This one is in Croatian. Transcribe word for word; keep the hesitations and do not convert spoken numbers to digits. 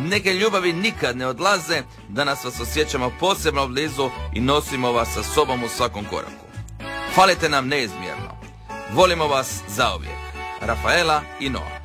neke ljubavi nikad ne odlaze, danas vas osjećamo posebno blizu i nosimo vas sa sobom u svakom koraku. Falite nam neizmjerno. Volimo vas zauvijek. Rafaela i Noa.